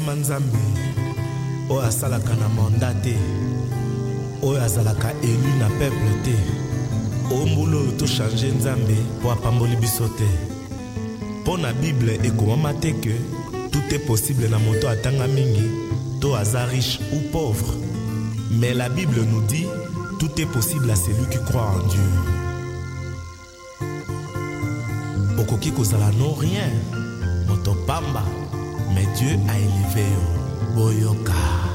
Manzambe oyo asalaka na mandat te, oyo azalaka élu na peuple te, ombula oyo to changer Nzambe po apamboli biso te. Po na Bible ekomama te que tout est possible na moto atanga mingi to aza riche ou pauvre. Mais la Bible nous dit tout est possible à celui qui croit en Dieu. Okoki kozala non rien, moto pamba, mais Dieu a élevé yo. Boyoka.